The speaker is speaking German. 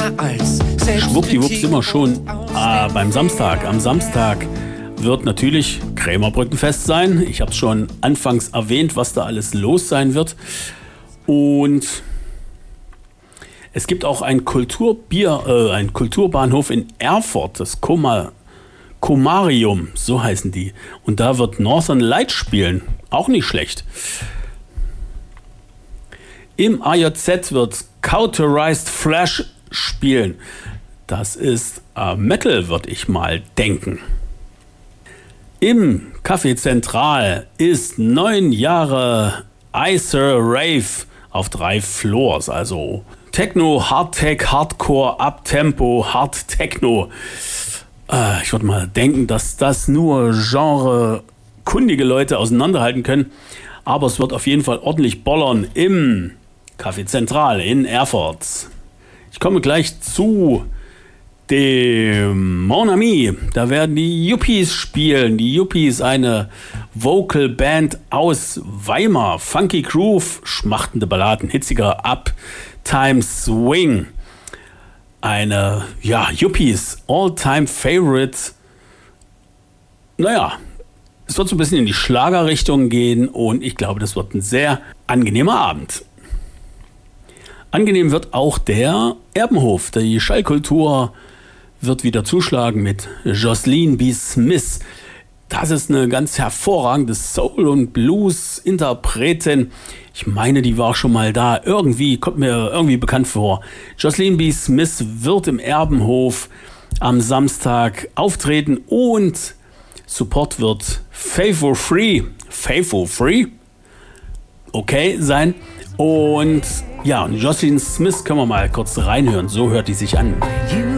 Schwuppdiwupp sind wir schon beim Samstag. Am Samstag wird natürlich Krämerbrückenfest sein. Ich habe es schon anfangs erwähnt, was da alles los sein wird. Und es gibt auch ein Kulturbahnhof in Erfurt, das Comarium, so heißen die. Und da wird Northern Light spielen. Auch nicht schlecht. Im AJZ wird Cauterized Flash spielen. Das ist Metal, würde ich mal denken. Im Café Zentral ist 9 Jahre Icer Rave auf 3 Floors. Also Techno, Hardtech, Hardcore, Uptempo, Hard Techno. Ich würde mal denken, dass das nur genrekundige Leute auseinanderhalten können. Aber es wird auf jeden Fall ordentlich bollern im Café Zentral in Erfurt. Ich komme gleich zu dem Mon Ami. Da werden die Yuppies spielen. Die Yuppies, eine Vocal Band aus Weimar. Funky Groove, schmachtende Balladen, hitziger Uptime Swing. Eine, Yuppies All-Time Favorite. Naja, es wird so ein bisschen in die Schlagerrichtung gehen und ich glaube, das wird ein sehr angenehmer Abend. Angenehm wird auch der Erbenhof. Die Schallkultur wird wieder zuschlagen mit Jocelyn B. Smith. Das ist eine ganz hervorragende Soul- und Blues-Interpretin. Ich meine, die war schon mal da. Kommt mir irgendwie bekannt vor. Jocelyn B. Smith wird im Erbenhof am Samstag auftreten und Support wird Faithful Free okay sein. Und Jocelyn Smith können wir mal kurz reinhören. So hört die sich an.